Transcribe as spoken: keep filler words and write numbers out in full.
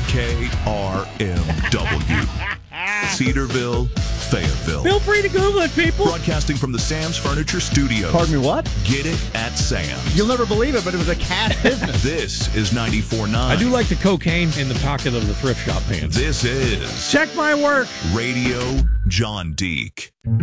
K R M W. Cedarville, Fayetteville. Feel free to Google it, people. Broadcasting from the Sam's Furniture Studios. Pardon me, what? Get it at Sam's. You'll never believe it, but it was a cash business. This is ninety-four point nine. I do like the cocaine in the pocket of the thrift shop pants. This is Check my work. Radio John Deek.